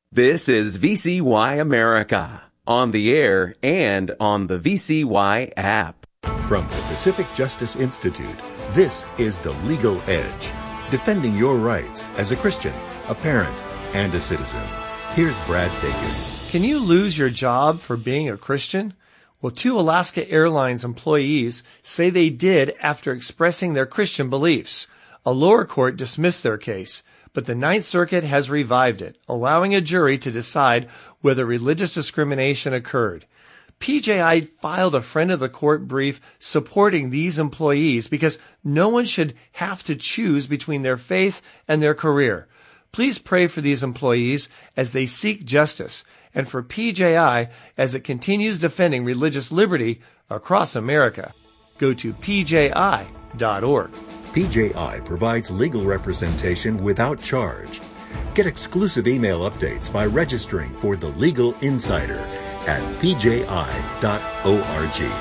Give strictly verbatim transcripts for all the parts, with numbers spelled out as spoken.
This is V C Y America, on the air and on the V C Y app. From the Pacific Justice Institute, this is The Legal Edge, defending your rights as a Christian, a parent, and a citizen. Here's Brad Dacus. Can you lose your job for being a Christian? Well, two Alaska Airlines employees say they did after expressing their Christian beliefs. A lower court dismissed their case, but the Ninth Circuit has revived it, allowing a jury to decide whether religious discrimination occurred. P J I filed a friend of the court brief supporting these employees because no one should have to choose between their faith and their career. Please pray for these employees as they seek justice, and for P J I as it continues defending religious liberty across America. Go to P J I dot org. P J I provides legal representation without charge. Get exclusive email updates by registering for The Legal Insider at P J I dot org.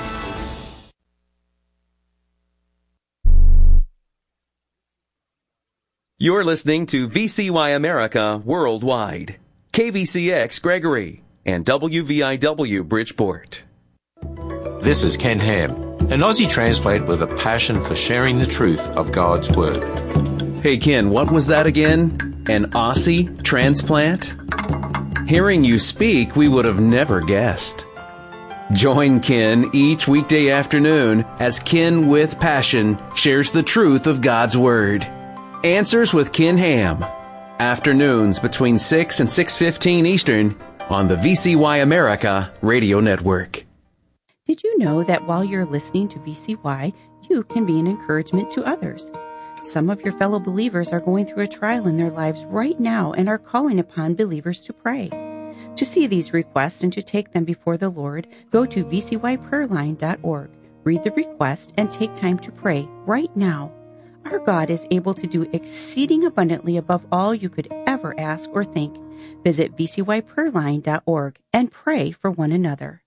You're listening to V C Y America Worldwide, K V C X Gregory, and W V I W Bridgeport. This is Ken Ham, an Aussie transplant with a passion for sharing the truth of God's Word. Hey Ken, what was that again? An Aussie transplant? Hearing you speak, we would have never guessed. Join Ken each weekday afternoon as Ken with Passion shares the truth of God's Word. Answers with Ken Ham. Afternoons between six and six fifteen Eastern on the V C Y America Radio Network. Did you know that while you're listening to V C Y, you can be an encouragement to others? Some of your fellow believers are going through a trial in their lives right now and are calling upon believers to pray. To see these requests and to take them before the Lord, go to V C Y prayer line dot org. Read the request and take time to pray right now. Our God is able to do exceeding abundantly above all you could ever ask or think. Visit V C Y prayer line dot org and pray for one another.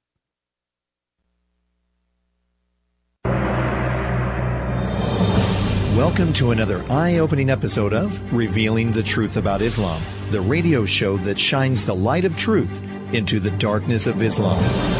Welcome to another eye-opening episode of Revealing the Truth About Islam, the radio show that shines the light of truth into the darkness of Islam.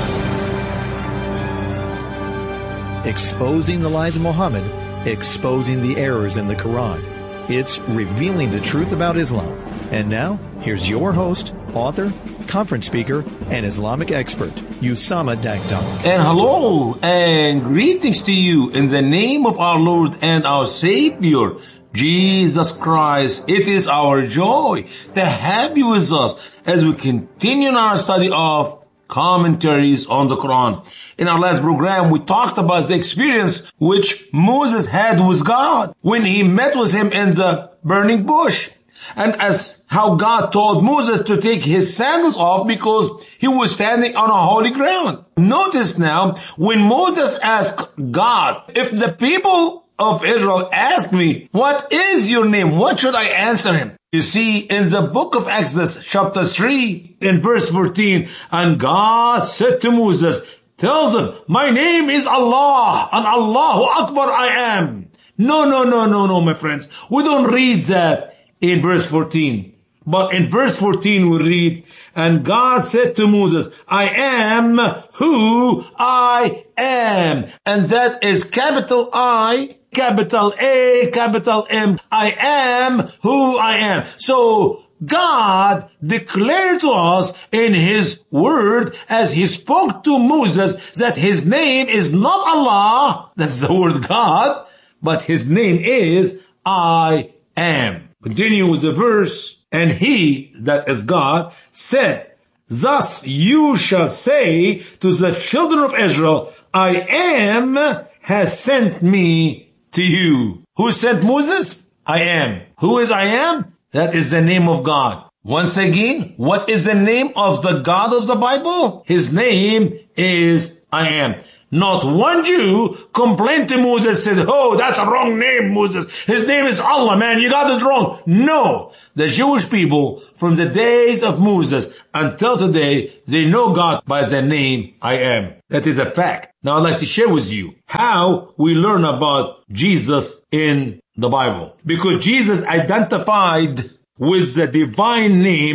Exposing the lies of Muhammad, exposing the errors in the Quran. It's Revealing the Truth About Islam. And now, here's your host, author, conference speaker, and Islamic expert, Usama Dagdar. And hello, and greetings to you in the name of our Lord and our Savior, Jesus Christ. It is our joy to have you with us as we continue in our study of commentaries on the Quran. In our last program, we talked about the experience which Moses had with God when he met with him in the burning bush. And as how God told Moses to take his sandals off because he was standing on a holy ground. Notice now, when Moses asked God, if the people of Israel ask me, what is your name? What should I answer him? You see, in the book of Exodus, chapter three, in verse fourteen, and God said to Moses, tell them, my name is Allah, and Allahu Akbar I am. No, no, no, no, no, my friends. We don't read that in verse fourteen. But in verse fourteen we read, and God said to Moses, I am who I am. And that is capital I, capital A, capital M. I am who I am. So God declared to us in his word as he spoke to Moses that his name is not Allah, that's the word God, but his name is I am. Continue with the verse. And he, that is God, said, thus you shall say to the children of Israel, I am has sent me to you. Who sent Moses? I am. Who is I am? That is the name of God. Once again, what is the name of the God of the Bible? His name is I am. Not one Jew complained to Moses, said, oh, that's a wrong name, Moses. His name is Allah, man. You got it wrong. No. The Jewish people, from the days of Moses until today, they know God by the name I am. That is a fact. Now I'd like to share with you how we learn about Jesus in the Bible. Because Jesus identified with the divine name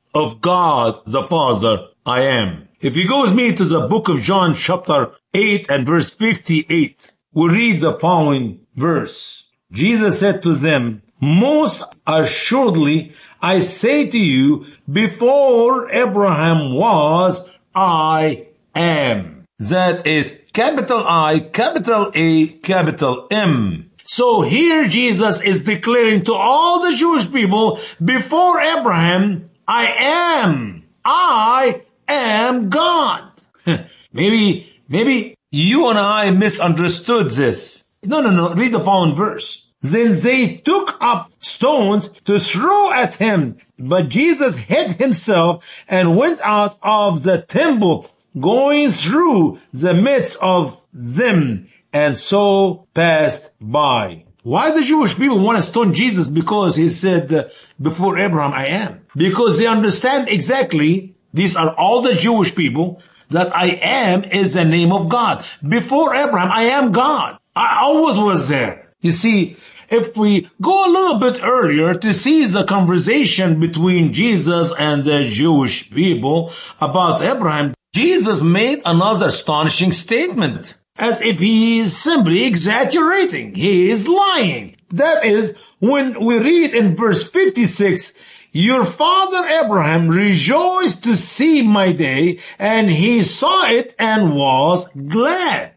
of God the Father I am. If you go with me to the book of John chapter eight and verse fifty-eight, we read the following verse. Jesus said to them, most assuredly I say to you, before Abraham was, I am. That is capital I, capital A, capital M. So here Jesus is declaring to all the Jewish people, before Abraham, I am. I am God. maybe, maybe you and I misunderstood this. No, no, no. Read the following verse. Then they took up stones to throw at him. But Jesus hid himself and went out of the temple, going through the midst of them, and so passed by. Why the Jewish people want to stone Jesus? Because he said, uh, before Abraham, I am. Because they understand exactly, these are all the Jewish people, that I am is the name of God. Before Abraham, I am God. I always was there. You see, if we go a little bit earlier to see the conversation between Jesus and the Jewish people about Abraham, Jesus made another astonishing statement, as if he is simply exaggerating. He is lying. That is, when we read in verse fifty-six, your father Abraham rejoiced to see my day, and he saw it and was glad.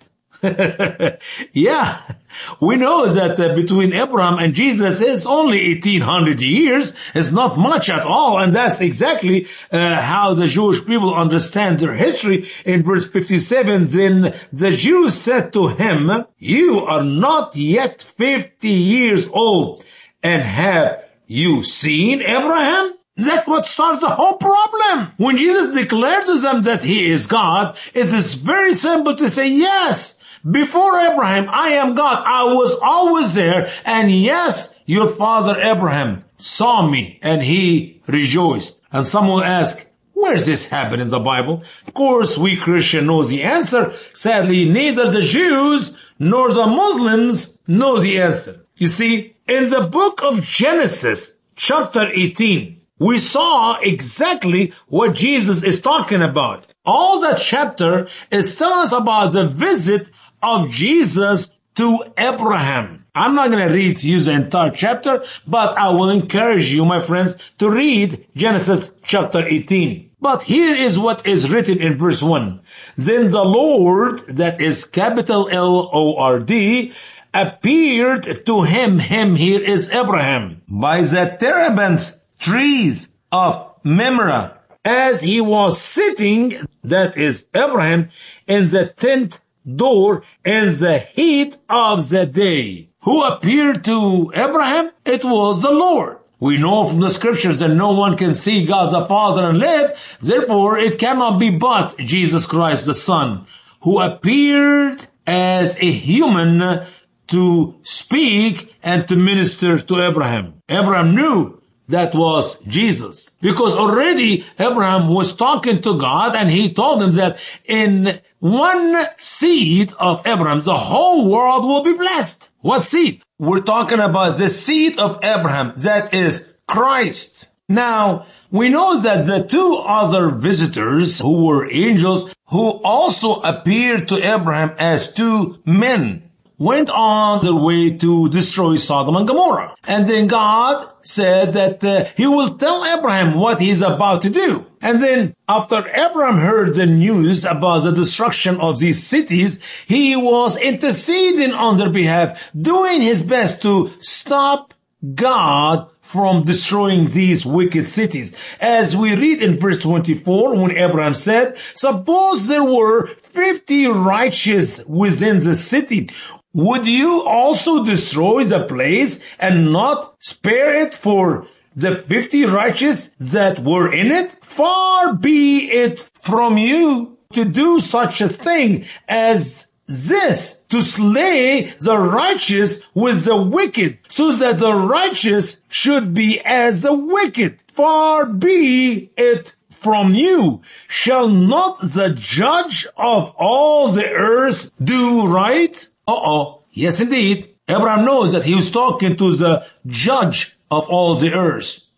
Yeah, we know that uh, between Abraham and Jesus is only eighteen hundred years. It's not much at all. And that's exactly uh, how the Jewish people understand their history. In verse fifty-seven, then the Jews said to him, you are not yet fifty years old, and have you seen Abraham? That's what starts the whole problem. When Jesus declared to them that he is God, it is very simple to say, yes, before Abraham, I am God. I was always there. And yes, your father Abraham saw me and he rejoiced. And some will ask, where's this happen in the Bible? Of course, we Christians know the answer. Sadly, neither the Jews nor the Muslims know the answer. You see, in the book of Genesis, chapter eighteen, we saw exactly what Jesus is talking about. All that chapter is telling us about the visit of Jesus to Abraham. I'm not going to read to you the entire chapter, but I will encourage you, my friends, to read Genesis chapter eighteen. But here is what is written in verse one. Then the Lord, that is capital L O R D, appeared to him, him here is Abraham, by the terebinth trees of Mamre, as he was sitting, that is Abraham, in the tent door in the heat of the day. Who appeared to Abraham? It was the Lord. We know from the scriptures that no one can see God the Father and live. Therefore, it cannot be but Jesus Christ the Son, who appeared as a human to speak and to minister to Abraham. Abraham knew that was Jesus, because already Abraham was talking to God, and he told him that in one seed of Abraham, the whole world will be blessed. What seed? We're talking about the seed of Abraham, that is Christ. Now, we know that the two other visitors, who were angels, who also appeared to Abraham as two men, went on their way to destroy Sodom and Gomorrah. And then God said that uh, he will tell Abraham what he's about to do. And then after Abraham heard the news about the destruction of these cities, he was interceding on their behalf, doing his best to stop God from destroying these wicked cities. As we read in verse twenty-four, when Abraham said, suppose there were fifty righteous within the city, would you also destroy the place and not spare it for the fifty righteous that were in it? Far be it from you to do such a thing as this, to slay the righteous with the wicked, so that the righteous should be as the wicked. Far be it from you. Shall not the judge of all the earth do right? Uh-oh. Yes, indeed. Abraham knows that he was talking to the judge of all the earth.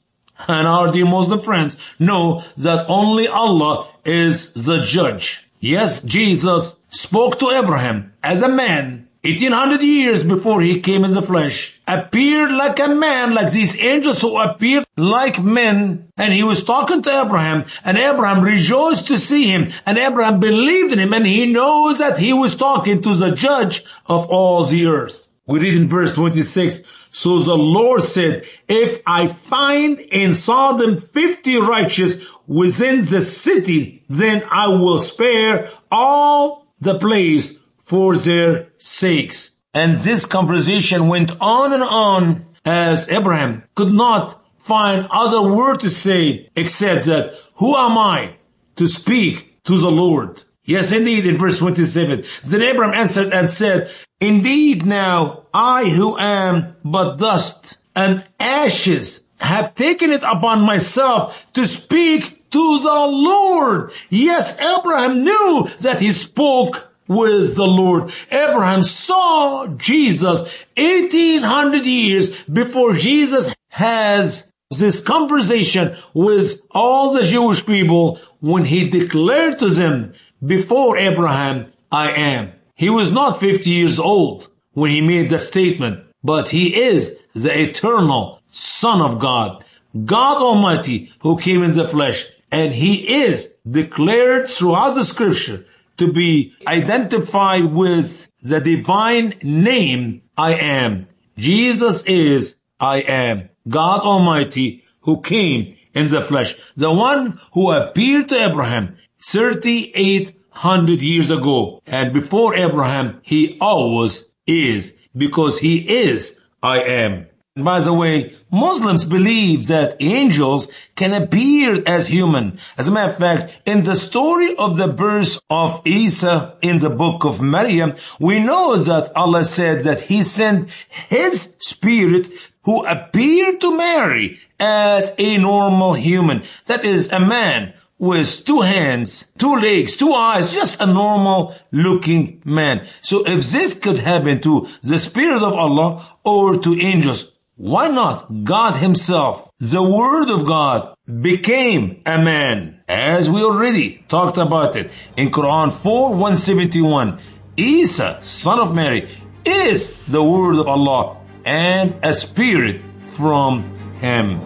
and our dear Muslim friends know that only Allah is the judge. Yes, Jesus spoke to Abraham as a man eighteen hundred years before he came in the flesh, appeared like a man, like these angels who appeared like men, and he was talking to Abraham, and Abraham rejoiced to see him, and Abraham believed in him, and he knows that he was talking to the judge of all the earth. We read in verse twenty-six, so the Lord said, if I find in Sodom fifty righteous within the city, then I will spare all the place for their sakes. And this conversation went on and on as Abraham could not find other word to say except that, who am I to speak to the Lord? Yes, indeed, in verse twenty-seven. Then Abraham answered and said, indeed now I who am but dust and ashes have taken it upon myself to speak to the Lord. Yes, Abraham knew that he spoke with the Lord. Abraham saw Jesus eighteen hundred years before Jesus has this conversation with all the Jewish people when he declared to them, before Abraham, I am. He was not fifty years old when he made the statement, but he is the eternal Son of God, God Almighty, who came in the flesh, and he is declared throughout the scripture to be identified with the divine name, I am. Jesus is I am, God Almighty, who came in the flesh, the one who appeared to Abraham thirty-eight hundred years ago. And before Abraham, he always is, because he is I am. By the way, Muslims believe that angels can appear as human. As a matter of fact, in the story of the birth of Isa in the book of Maryam, we know that Allah said that he sent his spirit who appeared to Mary as a normal human. That is a man with two hands, two legs, two eyes, just a normal looking man. So if this could happen to the Spirit of Allah or to angels, why not God himself, the Word of God, became a man? As we already talked about it in Quran four one seventy-one, Isa, son of Mary, is the Word of Allah and a spirit from him.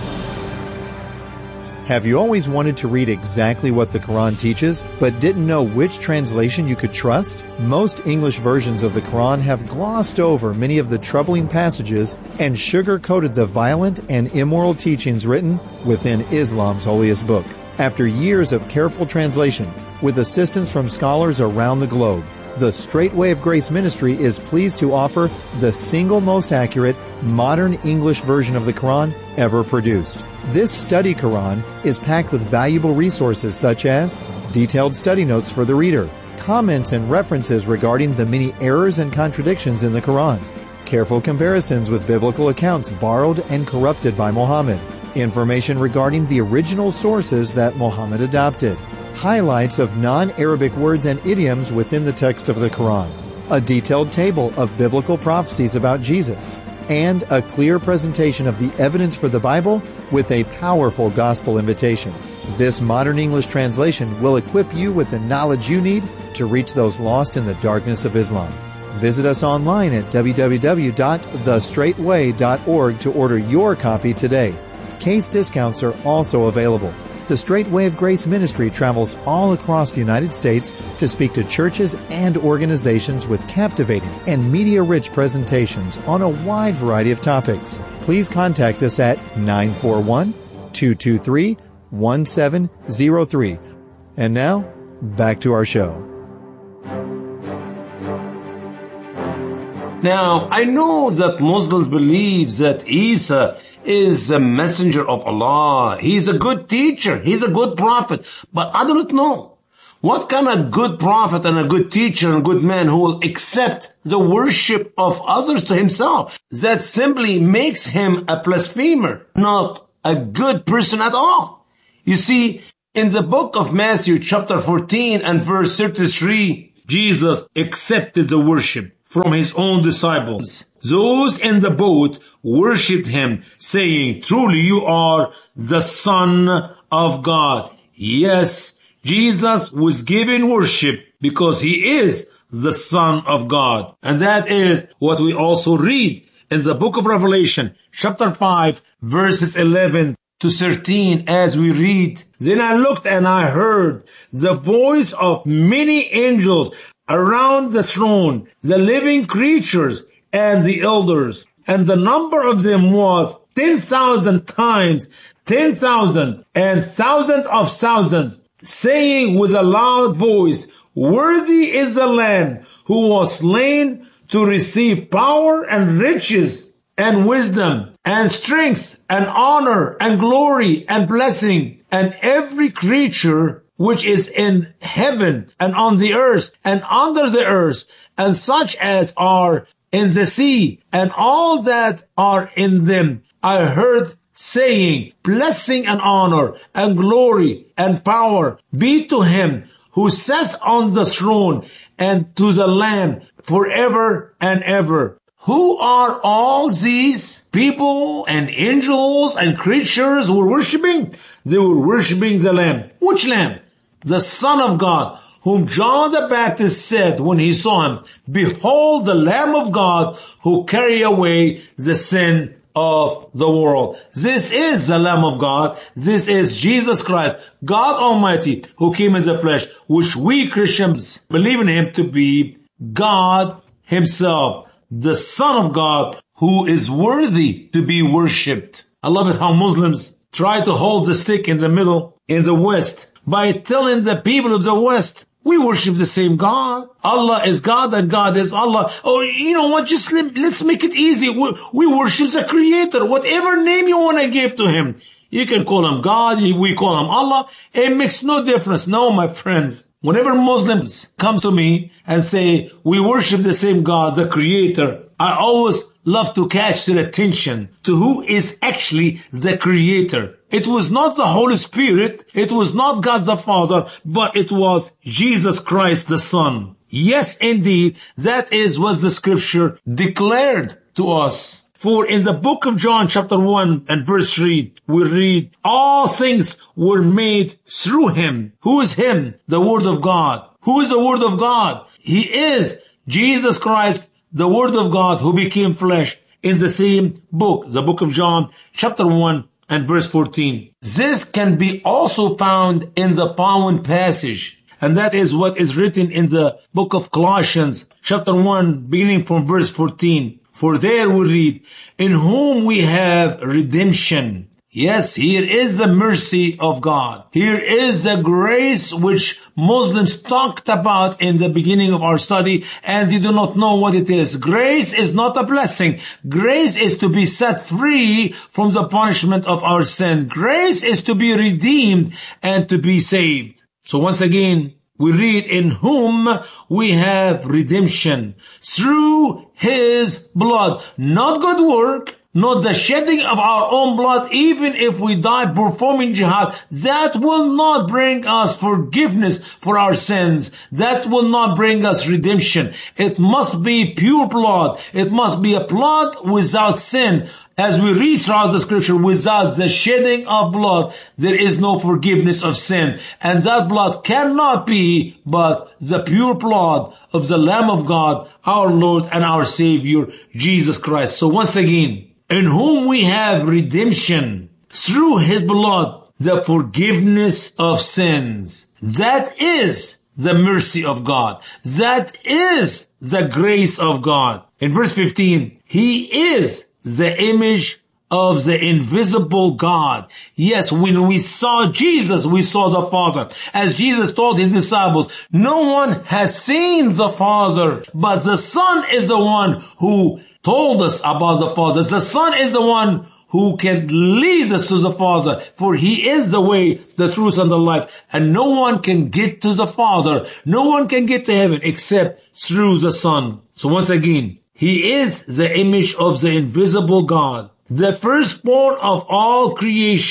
Have you always wanted to read exactly what the Quran teaches, but didn't know which translation you could trust? Most English versions of the Quran have glossed over many of the troubling passages and sugar-coated the violent and immoral teachings written within Islam's holiest book. After years of careful translation, with assistance from scholars around the globe, the Straight Way of Grace Ministry is pleased to offer the single most accurate, modern English version of the Quran ever produced. This study Quran is packed with valuable resources such as detailed study notes for the reader, comments and references regarding the many errors and contradictions in the Quran, careful comparisons with biblical accounts borrowed and corrupted by Muhammad, information regarding the original sources that Muhammad adopted, highlights of non-Arabic words and idioms within the text of the Quran, a detailed table of biblical prophecies about Jesus, and a clear presentation of the evidence for the Bible with a powerful gospel invitation. This modern English translation will equip you with the knowledge you need to reach those lost in the darkness of Islam. Visit us online at w w w dot the straight way dot org to order your copy today. Case discounts are also available. The Straight Way of Grace Ministry travels all across the United States to speak to churches and organizations with captivating and media-rich presentations on a wide variety of topics. Please contact us at nine four one, two two three, one seven zero three. And now, back to our show. Now, I know that Muslims believe that Isa is a messenger of Allah. He's a good teacher. He's a good prophet. But I don't know what kind of good prophet and a good teacher and a good man who will accept the worship of others to himself. That simply makes him a blasphemer, not a good person at all. You see, in the book of Matthew chapter fourteen and verse thirty-three, Jesus accepted the worship from his own disciples. Those in the boat worshipped him, saying, "Truly you are the Son of God." Yes, Jesus was given worship because he is the Son of God. And that is what we also read in the book of Revelation, chapter five, verses eleven to thirteen, as we read, "Then I looked and I heard the voice of many angels around the throne, the living creatures and the elders, and the number of them was ten thousand times ten thousand and thousand of thousands, saying with a loud voice, "Worthy is the Lamb who was slain to receive power and riches and wisdom and strength and honor and glory and blessing." And every creature which is in heaven and on the earth and under the earth, and such as are in the sea and all that are in them, I heard saying, "Blessing and honor and glory and power be to him who sits on the throne and to the Lamb forever and ever." Who are all these people and angels and creatures who were worshiping? They were worshiping the Lamb. Which Lamb? The Son of God, whom John the Baptist said when he saw him, "Behold the Lamb of God who carry away the sin of the world." This is the Lamb of God. This is Jesus Christ, God Almighty, who came in the flesh, which we Christians believe in him to be God himself, the Son of God, who is worthy to be worshipped. I love it how Muslims try to hold the stick in the middle in the West by telling the people of the West, we worship the same God. Allah is God and God is Allah. Oh, you know what? Just let, let's make it easy. We, we worship the Creator. Whatever name you want to give to him. You can call him God. We call him Allah. It makes no difference. No, my friends. Whenever Muslims come to me and say, we worship the same God, the Creator, I always love to catch their attention to who is actually the Creator. It was not the Holy Spirit, it was not God the Father, but it was Jesus Christ the Son. Yes, indeed, that is what the scripture declared to us. For in the book of John chapter one and verse three, we read, all things were made through him. Who is him? The Word of God. Who is the Word of God? He is Jesus Christ, the Word of God who became flesh, in the same book, the book of John chapter one and verse fourteen. This can be also found in the following passage, and that is what is written in the book of Colossians chapter one, beginning from verse fourteen. For there we read, in whom we have redemption. Yes, here is the mercy of God. Here is the grace which Muslims talked about in the beginning of our study, and they do not know what it is. Grace is not a blessing. Grace is to be set free from the punishment of our sin. Grace is to be redeemed and to be saved. So once again, we read, in whom we have redemption through his blood. Not good work, not the shedding of our own blood, even if we die performing jihad. That will not bring us forgiveness for our sins. That will not bring us redemption. It must be pure blood. It must be a blood without sin. As we read throughout the scripture, without the shedding of blood, there is no forgiveness of sin. And that blood cannot be but the pure blood of the Lamb of God, our Lord and our Savior, Jesus Christ. So once again, in whom we have redemption through his blood, the forgiveness of sins. That is the mercy of God. That is the grace of God. In verse fifteen, he is the image of the invisible God. Yes, when we saw Jesus, we saw the Father. As Jesus told his disciples, no one has seen the Father, but the Son is the one who told us about the Father. The Son is the one who can lead us to the Father, for he is the way, the truth, and the life. And no one can get to the Father. No one can get to heaven except through the Son. So once again, he is the image of the invisible God, the firstborn of all creation.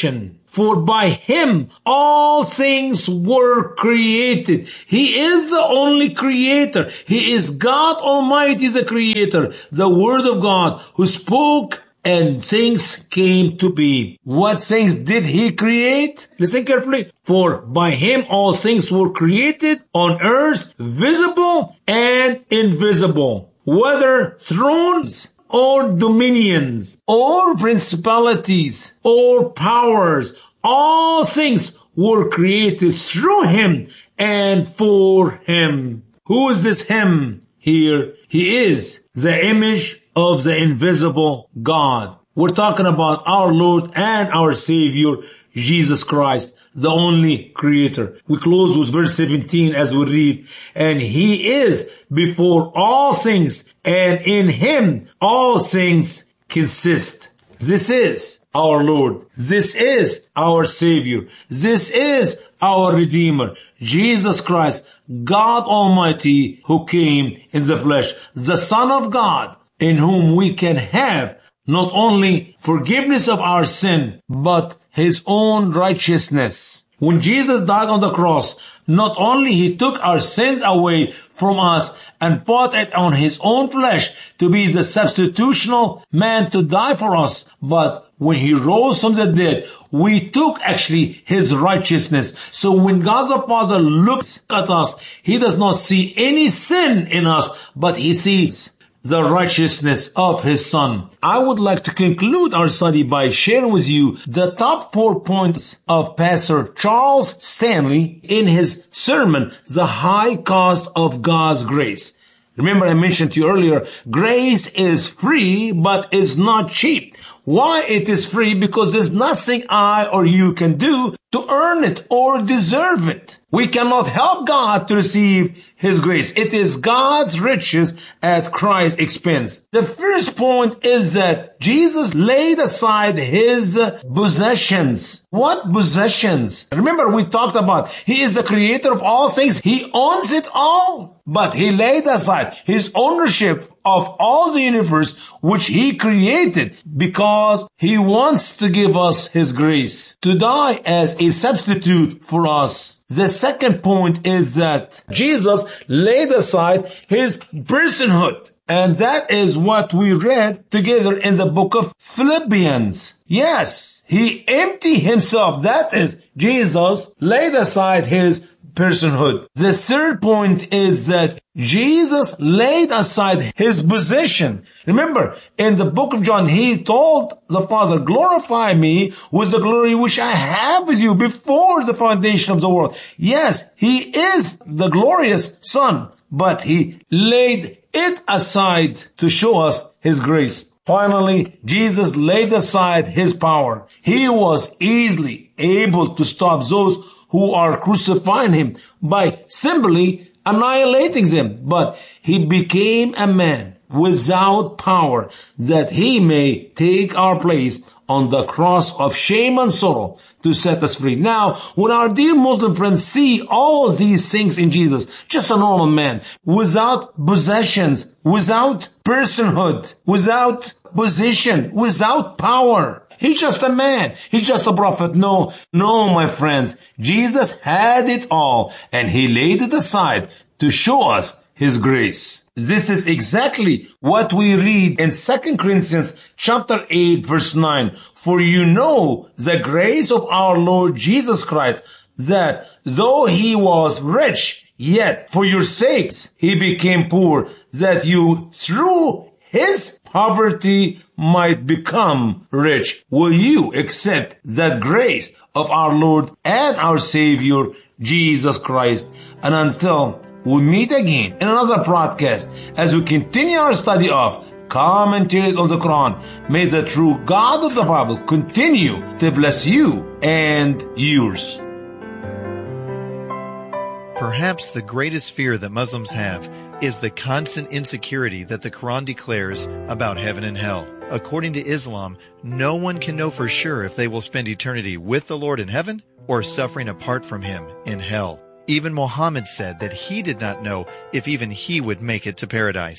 For by him all things were created. He is the only creator. He is God Almighty, the creator, the Word of God, who spoke and things came to be. What things did he create? Listen carefully. For by him all things were created on earth, visible and invisible, whether thrones or dominions, or principalities, or powers. All things were created through him and for him. Who is this him here? He is the image of the invisible God. We're talking about our Lord and our Savior, Jesus Christ, the only creator. We close with verse seventeen as we read, and he is before all things, and in him all things consist. This is our Lord. This is our Savior. This is our Redeemer, Jesus Christ, God Almighty, who came in the flesh, the Son of God, in whom we can have not only forgiveness of our sin, but his own righteousness. When Jesus died on the cross, not only he took our sins away from us and put it on his own flesh to be the substitutional man to die for us, but when he rose from the dead, we took actually his righteousness. So when God the Father looks at us, he does not see any sin in us, but he sees the righteousness of his Son. I would like to conclude our study by sharing with you the top four points of Pastor Charles Stanley in his sermon, The High Cost of God's Grace. Remember, I mentioned to you earlier, grace is free, but is not cheap. Why it is free? Because there's nothing I or you can do to earn it or deserve it. We cannot help God to receive his grace. It is God's riches at Christ's expense. The first point is that Jesus laid aside his possessions. What possessions? Remember, we talked about he is the creator of all things. He owns it all. But he laid aside his ownership of all the universe which he created because he wants to give us his grace to die as a substitute for us. The second point is that Jesus laid aside his personhood. And that is what we read together in the book of Philippians. Yes, he emptied himself. That is, Jesus laid aside his personhood. The third point is that Jesus laid aside his position. Remember, in the book of John, he told the Father, glorify me with the glory which I have with you before the foundation of the world. Yes, he is the glorious Son, but he laid it aside to show us his grace. Finally, Jesus laid aside his power. He was easily able to stop those who are crucifying him by simply annihilating them. But he became a man without power that he may take our place on the cross of shame and sorrow to set us free. Now, when our dear Muslim friends see all these things in Jesus, just a normal man, without possessions, without personhood, without position, without power, he's just a man. He's just a prophet. No, no, my friends. Jesus had it all, and he laid it aside to show us his grace. This is exactly what we read in Second Corinthians chapter eight, verse nine. For you know the grace of our Lord Jesus Christ, that though he was rich, yet for your sakes he became poor, that you through his poverty might become rich. Will you accept that grace of our Lord and our Savior, Jesus Christ? And until we meet again in another broadcast, as we continue our study of commentaries on the Quran, may the true God of the Bible continue to bless you and yours. Perhaps the greatest fear that Muslims have is the constant insecurity that the Quran declares about heaven and hell. According to Islam, no one can know for sure if they will spend eternity with the Lord in heaven or suffering apart from him in hell. Even Muhammad said that he did not know if even he would make it to paradise.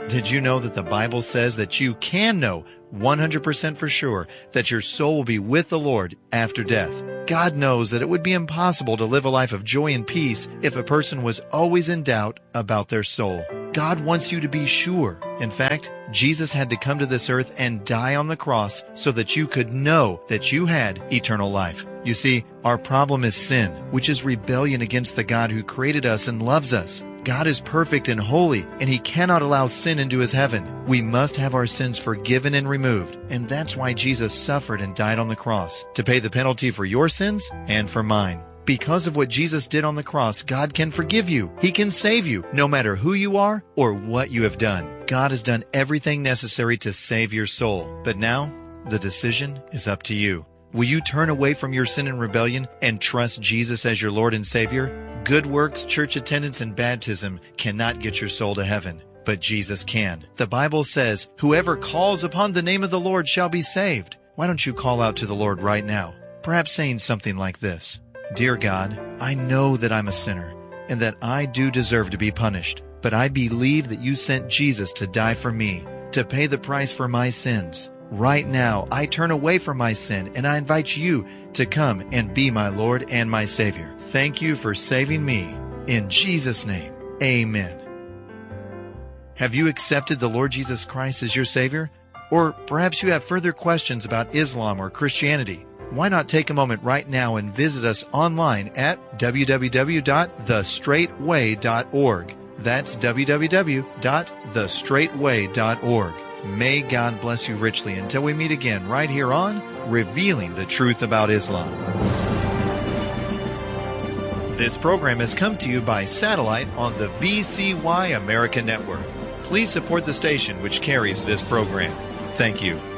Did you know that the Bible says that you can know one hundred percent for sure that your soul will be with the Lord after death? God knows that it would be impossible to live a life of joy and peace if a person was always in doubt about their soul. God wants you to be sure. In fact, Jesus had to come to this earth and die on the cross so that you could know that you had eternal life. You see, our problem is sin, which is rebellion against the God who created us and loves us. God is perfect and holy, and He cannot allow sin into His heaven. We must have our sins forgiven and removed, and that's why Jesus suffered and died on the cross, to pay the penalty for your sins and for mine. Because of what Jesus did on the cross, God can forgive you. He can save you, no matter who you are or what you have done. God has done everything necessary to save your soul. But now, the decision is up to you. Will you turn away from your sin and rebellion and trust Jesus as your Lord and Savior? Good works, church attendance, and baptism cannot get your soul to heaven, but Jesus can. The Bible says, whoever calls upon the name of the Lord shall be saved. Why don't you call out to the Lord right now? Perhaps saying something like this: Dear God, I know that I'm a sinner and that I do deserve to be punished, but I believe that you sent Jesus to die for me, to pay the price for my sins. Right now, I turn away from my sin and I invite you to come and be my Lord and my Savior. Thank you for saving me. In Jesus' name, amen. Have you accepted the Lord Jesus Christ as your Savior? Or perhaps you have further questions about Islam or Christianity. Why not take a moment right now and visit us online at w w w dot the straight way dot org. That's w w w dot the straight way dot org. May God bless you richly until we meet again right here on Revealing the Truth About Islam. This program has come to you by satellite on the V C Y America Network. Please support the station which carries this program. Thank you.